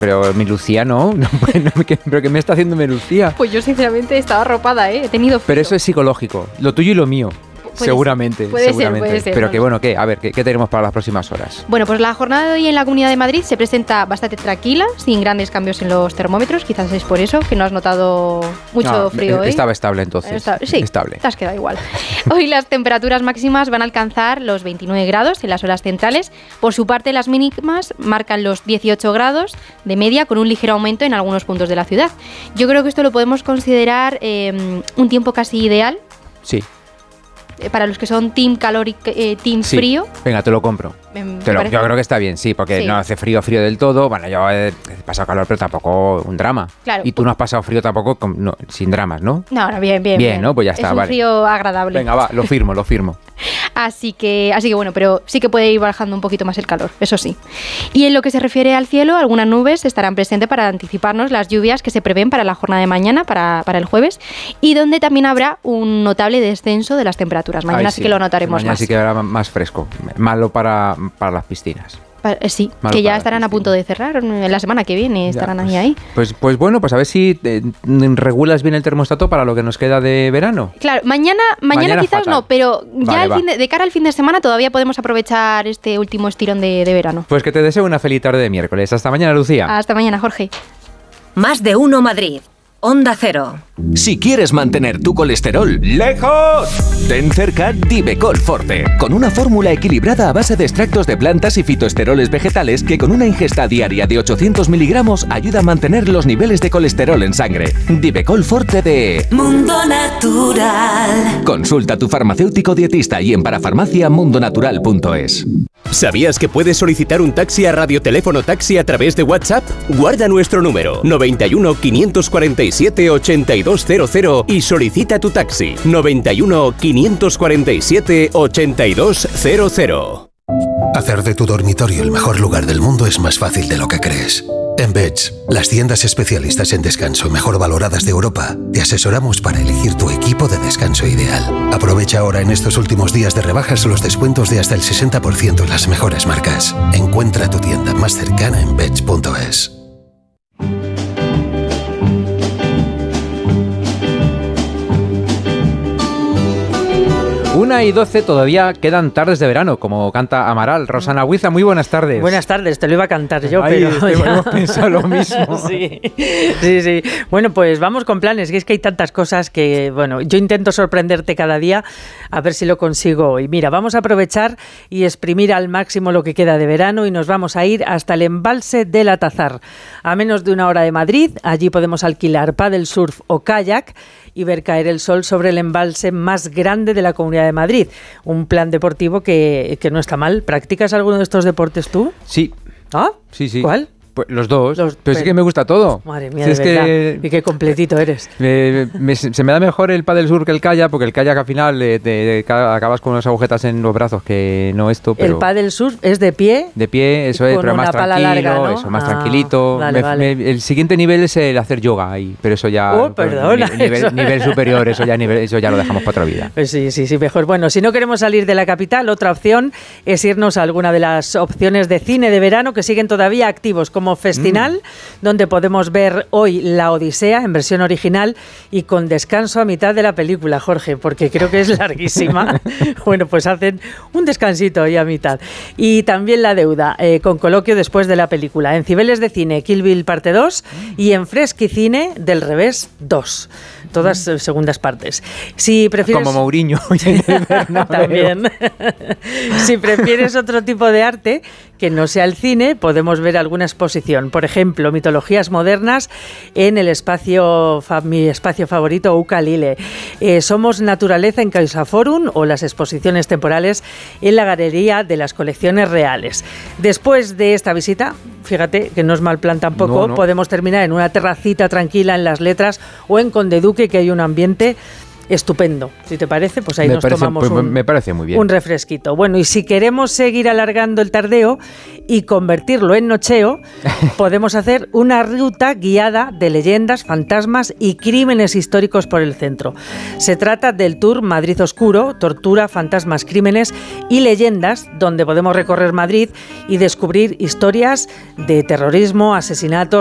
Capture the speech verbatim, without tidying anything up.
Pero mi Lucía no, no, no ¿pero qué me está haciendo mi Lucía? Pues yo sinceramente estaba arropada, ¿eh? He tenido frío. Pero eso es psicológico, lo tuyo y lo mío. Puede seguramente, puede seguramente. Ser, puede ser, Pero no que bueno, ¿qué? A ver, ¿qué, ¿qué tenemos para las próximas horas? Bueno, pues la jornada de hoy en la Comunidad de Madrid se presenta bastante tranquila, sin grandes cambios en los termómetros. Quizás es por eso que no has notado mucho no, frío hoy. Estaba estable entonces. Está, sí, estable. Te has quedado igual. Hoy las temperaturas máximas van a alcanzar los veintinueve grados en las horas centrales. Por su parte, las mínimas marcan los dieciocho grados de media, con un ligero aumento en algunos puntos de la ciudad. Yo creo que esto lo podemos considerar eh, un tiempo casi ideal. Sí. Para los que son team calor y eh, team sí. frío. Venga, te lo compro. Me, te lo, yo creo que está bien, sí, porque sí. no hace frío, frío del todo. Bueno, yo he pasado calor, pero tampoco un drama. Claro. Y tú no has pasado frío tampoco con, no, sin dramas, ¿no? No, no, bien, bien. Bien, bien. ¿no? Pues ya está, es un vale. frío agradable. Venga, va, lo firmo, lo firmo. Así que, así que bueno, pero sí que puede ir bajando un poquito más el calor, eso sí. Y en lo que se refiere al cielo, algunas nubes estarán presentes para anticiparnos las lluvias que se prevén para la jornada de mañana, para, para el jueves, y donde también habrá un notable descenso de las temperaturas. Mañana Ay, sí. sí que lo notaremos mañana más. sí que habrá más fresco, malo para, para las piscinas. Sí, Malo que ya estarán a punto de cerrar en la semana que viene, estarán ya, pues, ahí ahí. Pues, pues bueno, pues a ver si eh, regulas bien el termostato para lo que nos queda de verano. Claro, mañana, mañana, mañana quizás fatal. no, pero ya vale, el fin de, de cara al fin de semana todavía podemos aprovechar este último estirón de, de verano. Pues que te deseo una feliz tarde de miércoles. Hasta mañana, Lucía. Hasta mañana, Jorge. Más de uno Madrid. Onda Cero. Si quieres mantener tu colesterol lejos, ten cerca Divecol Forte, con una fórmula equilibrada a base de extractos de plantas y fitoesteroles vegetales que con una ingesta diaria de ochocientos miligramos ayuda a mantener los niveles de colesterol en sangre. Divecol Forte de Mundo Natural. Consulta a tu farmacéutico dietista y en parafarmacia mundonatural punto es. ¿Sabías que puedes solicitar un taxi a Radioteléfono Taxi a través de WhatsApp? Guarda nuestro número noventa y uno, quinientos cuarenta y siete, ochenta y dos cero cero y solicita tu taxi noventa y uno, quinientos cuarenta y siete, ochenta y dos cero cero. Hacer de tu dormitorio el mejor lugar del mundo es más fácil de lo que crees. En Beds, las tiendas especialistas en descanso mejor valoradas de Europa, te asesoramos para elegir tu equipo de descanso ideal. Aprovecha ahora en estos últimos días de rebajas los descuentos de hasta el sesenta por ciento en las mejores marcas. Encuentra tu tienda más cercana en beds punto es. Una y doce, todavía quedan tardes de verano, como canta Amaral. Rosana Huiza, muy buenas tardes. Buenas tardes, te lo iba a cantar yo, Ay, pero... Este, hemos pensado lo mismo. Sí, sí, sí. Bueno, pues vamos con planes, que es que hay tantas cosas que, bueno, yo intento sorprenderte cada día, a ver si lo consigo hoy. Mira, vamos a aprovechar y exprimir al máximo lo que queda de verano y nos vamos a ir hasta el embalse del Atazar. A menos de una hora de Madrid, allí podemos alquilar paddle surf o kayak y ver caer el sol sobre el embalse más grande de la Comunidad de Madrid. Un plan deportivo que, que no está mal. ¿Practicas alguno de estos deportes tú? Sí. ¿Ah? Sí, sí. ¿Cuál? Pues los dos, los, pero es que me gusta todo. Madre mía, si de es verdad. Que y qué completito eres. Me, me, se me da mejor el paddle surf que el kayak, porque el kayak al final eh, te, te, acabas con unas agujetas en los brazos que no esto, pero... El paddle surf es de pie. De pie, eso es, pero más tranquilo, larga, ¿no? eso, más ah, tranquilito. Vale, me, vale. Me, el siguiente nivel es el hacer yoga ahí, pero eso ya... Oh, perdona. Ni, nivel, eso... nivel superior, eso ya, nivel, eso ya lo dejamos para otra vida. Pues sí, sí, sí, mejor. Bueno, si no queremos salir de la capital, otra opción es irnos a alguna de las opciones de cine de verano que siguen todavía activos, como Festinal, mm. donde podemos ver hoy La Odisea en versión original y con descanso a mitad de la película, Jorge, porque creo que es larguísima. Bueno, pues hacen un descansito ahí a mitad. Y también La Deuda, eh, con coloquio después de la película. En Cibeles de Cine, Kill Bill parte dos y en Fresquicine, Del Revés dos. Todas eh, segundas partes. Si prefieres... Como Mourinho. También. Si prefieres otro tipo de arte que no sea el cine, podemos ver alguna exposición. Por ejemplo, mitologías modernas en el espacio, mi espacio favorito, Ucalile. Eh, Somos Naturaleza en CaixaForum o las exposiciones temporales en la Galería de las Colecciones Reales. Después de esta visita, fíjate que no es mal plan tampoco, no, no. podemos terminar en una terracita tranquila en Las Letras o en Conde Duque, que hay un ambiente estupendo. Si te parece, pues ahí me nos parece, tomamos pues, un, me parece muy bien. un refresquito. Bueno, y si queremos seguir alargando el tardeo y convertirlo en nocheo, podemos hacer una ruta guiada de leyendas, fantasmas y crímenes históricos por el centro. Se trata del tour Madrid Oscuro, tortura, fantasmas, crímenes y leyendas, donde podemos recorrer Madrid y descubrir historias de terrorismo, asesinatos,